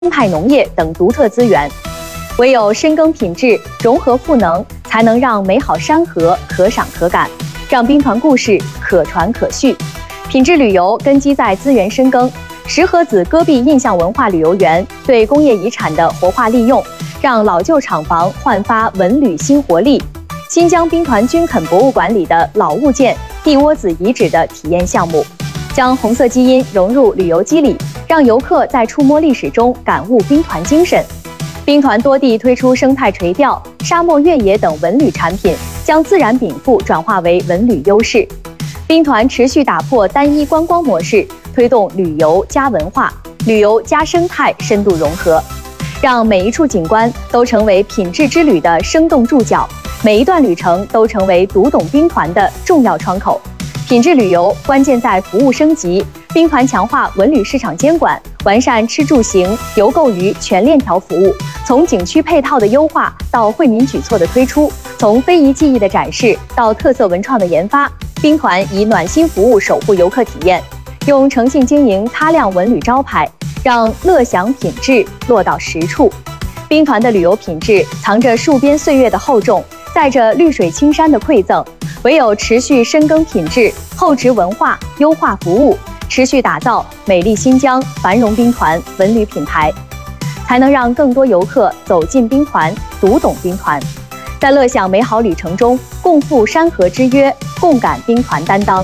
态农业等独特资源。唯有深耕品质，融合赋能，才能让美好山河可赏可感，让兵团故事可传可续。品质旅游根基在资源深耕，石河子戈壁印象文化旅游园对工业遗产的活化利用，让老旧厂房焕发文旅新活力。新疆兵团军垦博物馆里的老物件、地窝子遗址的体验项目，将红色基因融入旅游机理，让游客在触摸历史中感悟兵团精神。兵团多地推出生态垂钓、沙漠越野等文旅产品，将自然禀赋转化为文旅优势。兵团持续打破单一观光模式，推动旅游加文化、旅游加生态深度融合，让每一处景观都成为品质之旅的生动注脚，每一段旅程都成为读懂兵团的重要窗口。品质旅游关键在服务升级，兵团强化文旅市场监管，完善吃住行游购娱全链条服务，从景区配套的优化到惠民举措的推出，从非遗技艺的展示到特色文创的研发，兵团以暖心服务守护游客体验，用诚信经营擦亮文旅招牌，让乐享品质落到实处。兵团的旅游品质藏着戍边岁月的厚重，载着绿水青山的馈赠。唯有持续深耕品质、厚植文化、优化服务，持续打造美丽新疆、繁荣兵团文旅品牌，才能让更多游客走进兵团，读懂兵团，在乐享美好旅程中共赴山河之约，共感兵团担当。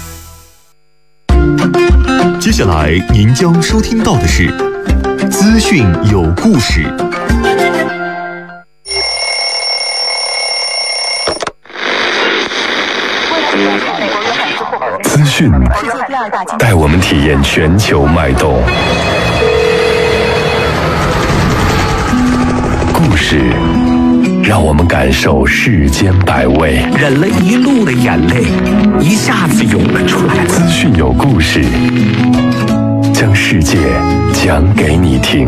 接下来您将收听到的是资讯有故事。资讯带我们体验全球脉动，故事让我们感受世间百味， 忍了一路的眼泪一下子涌了出来。 资讯有故事，将世界讲给你听。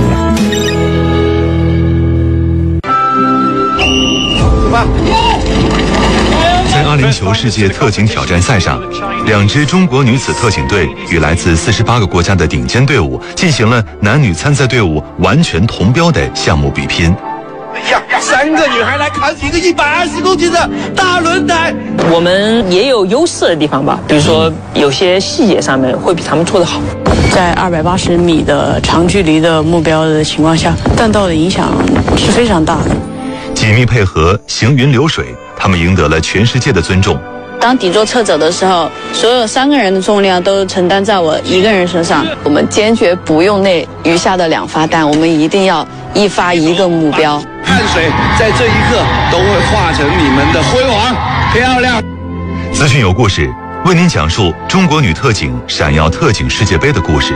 出发！ 在阿联酋世界特警挑战赛上，2支中国女子特警队与来自48个国家的顶尖队伍进行了男女参赛队伍完全同标的项目比拼。 3个女孩来扛起一个120公斤的大轮胎。 我们也有优势的地方吧，比如说有些细节上面会比他们做得好。 在280米的长距离的目标的情况下，弹道的影响是非常大的。 紧密配合，行云流水，他们赢得了全世界的尊重。 当底座侧走的时候，所有3个人的重量都承担在我一个人身上。我们坚决不用那余下的2发弹，我们一定要一发一个目标。 汗水在这一刻都会化成你们的辉煌，漂亮。 资讯有故事，为您讲述中国女特警闪耀特警世界杯的故事。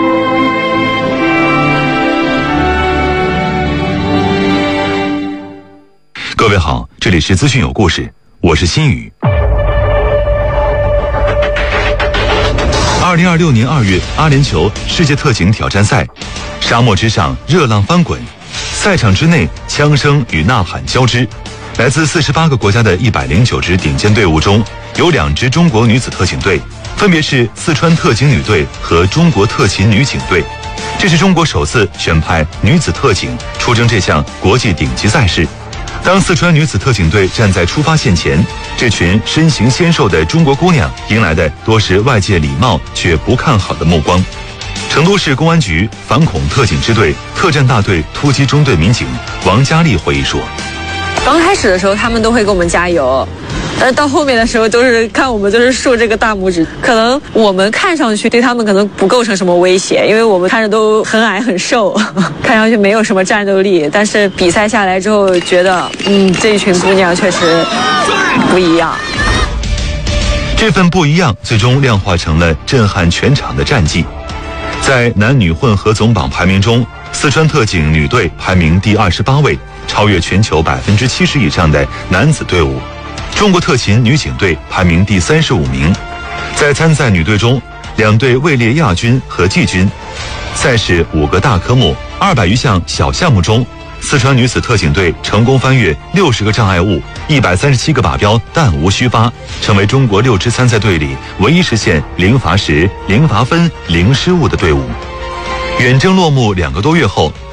各位好，这里是资讯有故事，我是新宇。2026年2月，阿联酋世界特警挑战赛，沙漠之上热浪翻滚，赛场之内枪声与呐喊交织。来自48个国家的109支顶尖队伍中，有2支中国女子特警队，分别是四川特警女队和中国特勤女警队。这是中国首次选派女子特警出征这项国际顶级赛事。当四川女子特警队站在出发线前，这群身形纤瘦的中国姑娘迎来的多是外界礼貌却不看好的目光。成都市公安局反恐特警支队特战大队突击中队民警王佳丽回忆说， 刚开始的时候他们都会给我们加油，但是到后面的时候都是看我们就是竖这个大拇指。可能我们看上去对他们可能不构成什么威胁，因为我们看着都很矮很瘦，看上去没有什么战斗力。但是比赛下来之后觉得这一群姑娘确实不一样。 这份不一样最终量化成了震撼全场的战绩。在男女混合总榜排名中，四川特警女队排名第28位，超越全球70%以上的男子队伍。中国特勤女警队排名第35名。在参赛女队中，2队位列亚军和季军。赛事5个大科目，200余项小项目中，四川女子特警队成功翻越60个障碍物，137个靶标，弹无虚发，成为中国6支参赛队里唯一实现0罚时、0罚分、0失误的队伍。 远征落幕2个多月后，